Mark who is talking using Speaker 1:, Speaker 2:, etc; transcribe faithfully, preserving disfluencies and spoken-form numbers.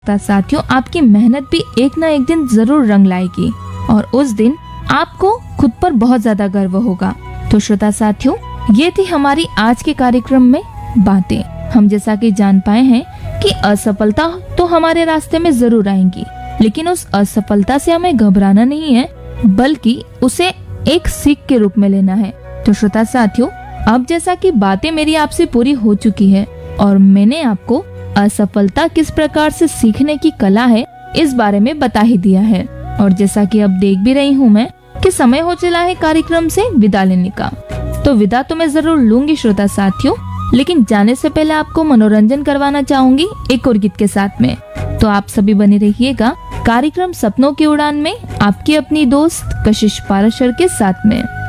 Speaker 1: साथियों, आपकी मेहनत भी एक ना एक दिन जरूर रंग लाएगी और उस दिन आपको खुद पर बहुत ज्यादा गर्व होगा। तो श्रोता साथियों, ये थी हमारी आज के कार्यक्रम में बातें। हम जैसा कि जान पाए हैं कि असफलता तो हमारे रास्ते में जरूर आएंगी, लेकिन उस असफलता से हमें घबराना नहीं है, बल्कि उसे एक सीख के रूप में लेना है। तो श्रोता साथियों, अब जैसा कि बातें मेरी आपसे पूरी हो चुकी है और मैंने आपको असफलता किस प्रकार से सीखने की कला है इस बारे में बता ही दिया है, और जैसा कि अब देख भी रही हूँ मैं कि समय हो चला है कार्यक्रम से विदा लेने का, तो विदा तो मैं जरूर लूंगी श्रोता साथियों, लेकिन जाने से पहले आपको मनोरंजन करवाना चाहूंगी एक और गीत के साथ में। तो आप सभी बने रहिएगा कार्यक्रम सपनों की उड़ान में आपकी अपनी दोस्त कशिश पाराशर के साथ में।